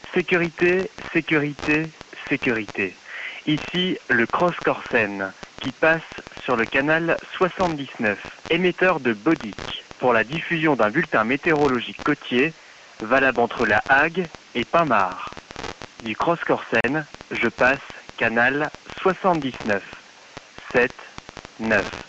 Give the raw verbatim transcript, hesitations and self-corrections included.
Sécurité, sécurité, sécurité. Ici, le Cross-Corsen, qui passe sur le canal soixante-dix-neuf, émetteur de Bodic, pour la diffusion d'un bulletin météorologique côtier, valable entre La Hague et Pinmar. Du Cross-Corsen, je passe canal soixante-dix-neuf, sept, neuf.